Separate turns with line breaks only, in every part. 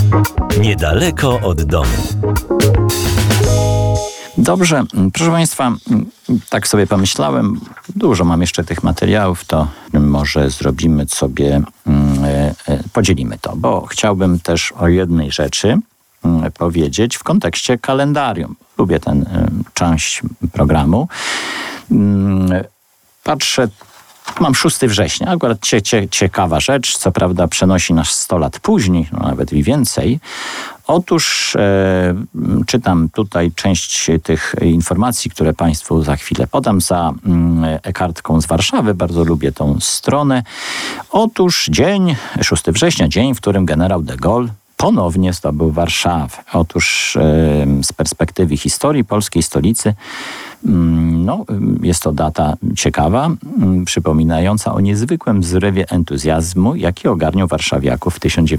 Niedaleko od domu.
Dobrze, proszę Państwa, tak sobie pomyślałem, dużo mam jeszcze tych materiałów, to może zrobimy sobie, podzielimy to, bo chciałbym też o jednej rzeczy powiedzieć w kontekście kalendarium. Lubię tę część programu. Patrzę, mam 6 września, akurat ciekawa rzecz, co prawda przenosi nas 100 lat później, no nawet i więcej. Otóż czytam tutaj część tych informacji, które Państwu za chwilę podam za e-kartką z Warszawy. Bardzo lubię tą stronę. Otóż 6 września, dzień, w którym generał de Gaulle ponownie zdobył Warszawę. Otóż z perspektywy historii polskiej stolicy jest to data ciekawa, przypominająca o niezwykłym zrywie entuzjazmu, jaki ogarniał warszawiaków w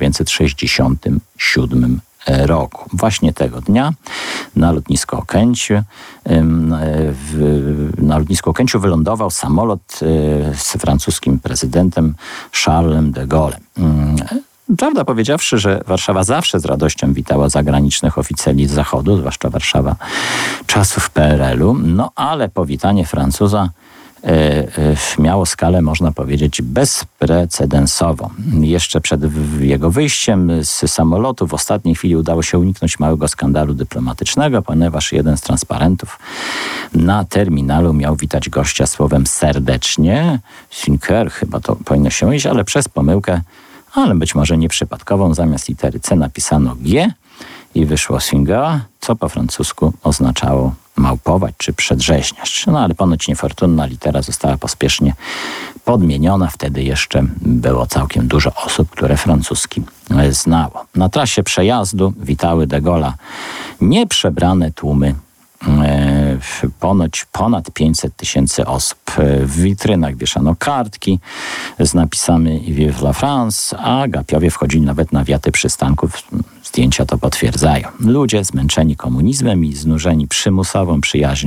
1967 roku. Właśnie tego dnia na lotnisku Okęciu wylądował samolot z francuskim prezydentem Charlesem de Gaulle'em. Prawda powiedziawszy, że Warszawa zawsze z radością witała zagranicznych oficjeli z Zachodu, zwłaszcza Warszawa czasów PRL-u, ale powitanie Francuza miało skalę, można powiedzieć, bezprecedensową. Jeszcze przed jego wyjściem z samolotu w ostatniej chwili udało się uniknąć małego skandalu dyplomatycznego, ponieważ jeden z transparentów na terminalu miał witać gościa słowem serdecznie. Sinker chyba to powinno się iść, ale przez pomyłkę, ale być może nieprzypadkową, zamiast litery C napisano G i wyszło Singa, co po francusku oznaczało małpować czy przedrzeźniać. Ale ponoć niefortunna litera została pospiesznie podmieniona. Wtedy jeszcze było całkiem dużo osób, które francuski znało. Na trasie przejazdu witały de Gaulle'a nieprzebrane tłumy. Ponoć ponad 500 000 osób. W witrynach wieszano kartki z napisami Vive la France, a gapiowie wchodzili nawet na wiaty przystanków. Zdjęcia to potwierdzają. Ludzie zmęczeni komunizmem i znużeni przymusową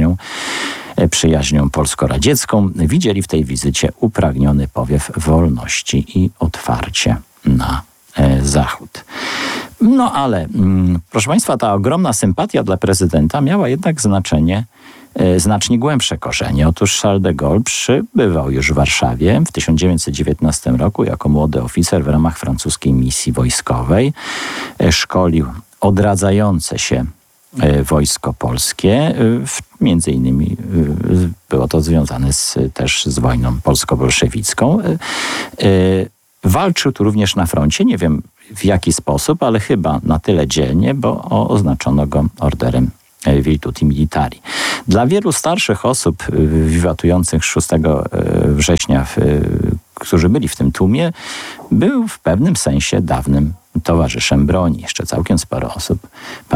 przyjaźnią polsko-radziecką widzieli w tej wizycie upragniony powiew wolności i otwarcie na Zachód. Ale proszę Państwa, ta ogromna sympatia dla prezydenta miała jednak znacznie głębsze korzenie. Otóż Charles de Gaulle przybywał już w Warszawie w 1919 roku jako młody oficer w ramach francuskiej misji wojskowej. Szkolił odradzające się wojsko polskie. Między innymi było to związane też z wojną polsko-bolszewicką. Walczył tu również na froncie, nie wiem w jaki sposób, ale chyba na tyle dzielnie, bo oznaczono go orderem Virtuti Militari. Dla wielu starszych osób wiwatujących 6 września, którzy byli w tym tłumie, był w pewnym sensie dawnym towarzyszem broni. Jeszcze całkiem sporo osób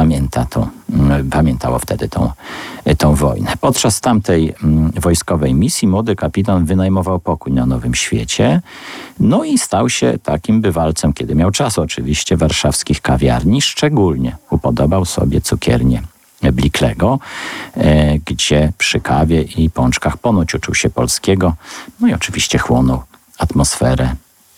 pamiętało wtedy tą wojnę. Podczas tamtej wojskowej misji młody kapitan wynajmował pokój na Nowym Świecie, i stał się takim bywalcem, kiedy miał czas oczywiście, warszawskich kawiarni. Szczególnie upodobał sobie cukiernię Bliklego, gdzie przy kawie i pączkach ponoć uczył się polskiego, i oczywiście chłonął atmosferę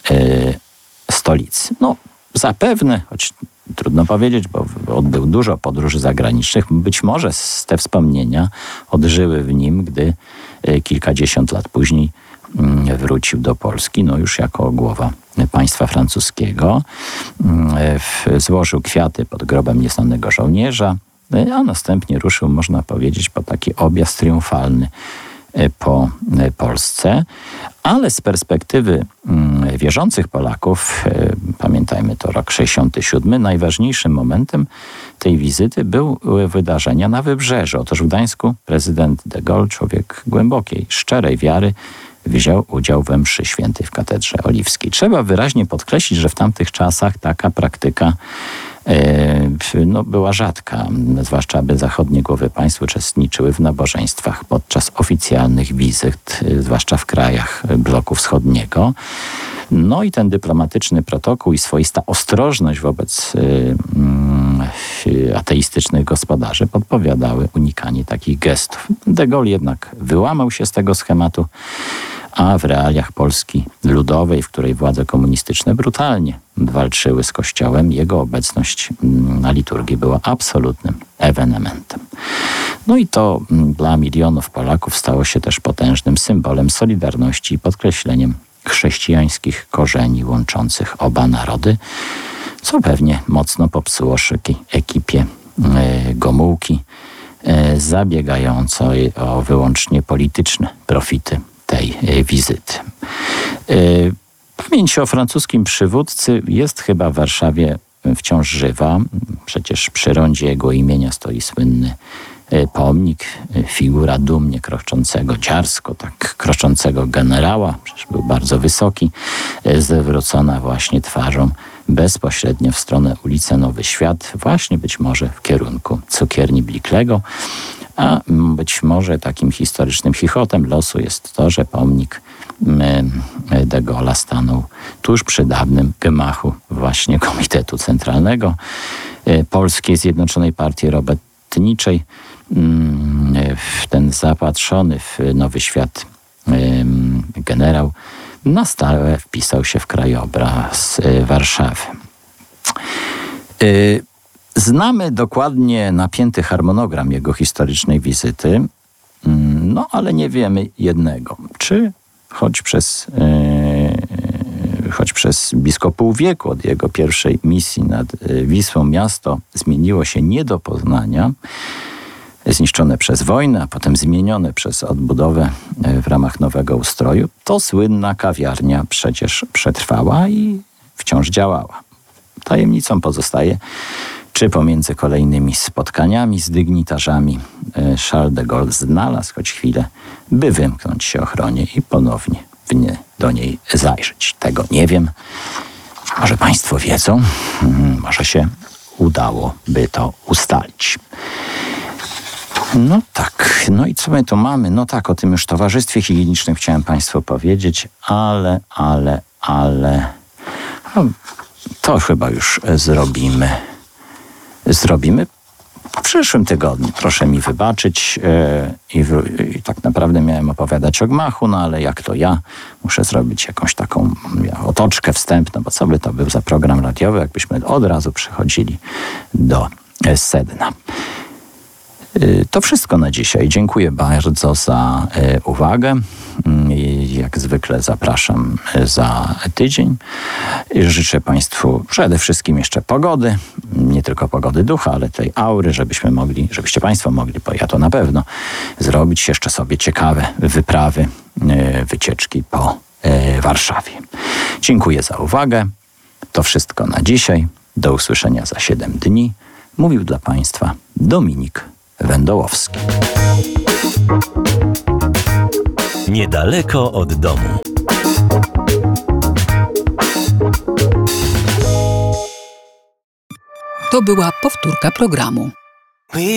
stolicy. Zapewne, choć trudno powiedzieć, bo odbył dużo podróży zagranicznych, być może te wspomnienia odżyły w nim, gdy kilkadziesiąt lat później wrócił do Polski, już jako głowa państwa francuskiego. Złożył kwiaty pod grobem nieznanego żołnierza, a następnie ruszył, można powiedzieć, po taki objazd triumfalny po Polsce. Ale z perspektywy wierzących Polaków, pamiętajmy to rok 67, najważniejszym momentem tej wizyty były wydarzenia na Wybrzeżu. Otóż w Gdańsku prezydent de Gaulle, człowiek głębokiej, szczerej wiary, wziął udział we mszy świętej w Katedrze Oliwskiej. Trzeba wyraźnie podkreślić, że w tamtych czasach taka praktyka była rzadka, zwłaszcza aby zachodnie głowy państw uczestniczyły w nabożeństwach podczas oficjalnych wizyt, zwłaszcza w krajach bloku wschodniego. I ten dyplomatyczny protokół i swoista ostrożność wobec ateistycznych gospodarzy podpowiadały unikanie takich gestów. De Gaulle jednak wyłamał się z tego schematu, a w realiach Polski Ludowej, w której władze komunistyczne brutalnie walczyły z Kościołem, jego obecność na liturgii była absolutnym ewenementem. No i to dla milionów Polaków stało się też potężnym symbolem solidarności i podkreśleniem chrześcijańskich korzeni łączących oba narody, co pewnie mocno popsuło szyki ekipie Gomułki, zabiegającej o wyłącznie polityczne profity tej wizyty. Pamięć o francuskim przywódcy jest chyba w Warszawie wciąż żywa. Przecież przy rondzie jego imienia stoi słynny pomnik, figura dumnie kroczącego, dziarsko tak kroczącego generała, przecież był bardzo wysoki, zwrócona właśnie twarzą bezpośrednio w stronę ulicy Nowy Świat, właśnie być może w kierunku cukierni Bliklego, a być może takim historycznym chichotem losu jest to, że pomnik de Gaulle'a stanął tuż przy dawnym gmachu właśnie Komitetu Centralnego Polskiej Zjednoczonej Partii Robotniczej. Ten zapatrzony w Nowy Świat generał na stałe wpisał się w krajobraz Warszawy. Znamy dokładnie napięty harmonogram jego historycznej wizyty, no ale nie wiemy jednego. Czy choć przez blisko pół wieku od jego pierwszej misji nad Wisłą miasto zmieniło się nie do poznania, zniszczone przez wojnę, a potem zmienione przez odbudowę w ramach nowego ustroju, to słynna kawiarnia przecież przetrwała i wciąż działała. Tajemnicą pozostaje, czy pomiędzy kolejnymi spotkaniami z dygnitarzami Charles de Gaulle znalazł choć chwilę, by wymknąć się ochronie i ponownie do niej zajrzeć. Tego nie wiem. Może państwo wiedzą, może się udałoby to ustalić. No tak, no i co my tu mamy? No tak, o tym już towarzystwie higienicznym chciałem państwu powiedzieć, ale to chyba już zrobimy w przyszłym tygodniu. Proszę mi wybaczyć. I tak naprawdę miałem opowiadać o gmachu, no ale jak to ja, muszę zrobić jakąś taką otoczkę wstępną, bo co by to był za program radiowy, jakbyśmy od razu przechodzili do sedna. To wszystko na dzisiaj. Dziękuję bardzo za uwagę. Jak zwykle zapraszam za tydzień. Życzę państwu przede wszystkim jeszcze pogody, nie tylko pogody ducha, ale tej aury, żebyście państwo mogli, bo ja to na pewno, zrobić jeszcze sobie ciekawe wyprawy, wycieczki po Warszawie. Dziękuję za uwagę. To wszystko na dzisiaj. Do usłyszenia za 7 dni. Mówił dla państwa Dominik Wędołowski.
Niedaleko od domu.
To była powtórka programu.